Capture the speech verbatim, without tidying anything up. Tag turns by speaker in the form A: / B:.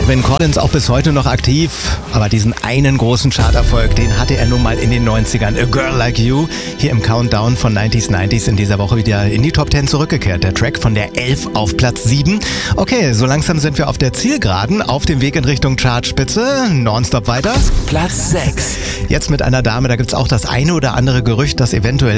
A: Calvin Collins auch bis heute noch aktiv, aber diesen einen großen Charterfolg, den hatte er nun mal in den neunzigern. A Girl Like You, hier im Countdown von neunziger neunziger in dieser Woche wieder in die Top zehn zurückgekehrt. Der Track von der elf auf Platz sieben. Okay, so langsam sind wir auf der Zielgeraden, auf dem Weg in Richtung Chartspitze. Nonstop weiter.
B: Platz sechs.
A: Jetzt mit einer Dame, da gibt's auch das eine oder andere Gerücht, das eventuell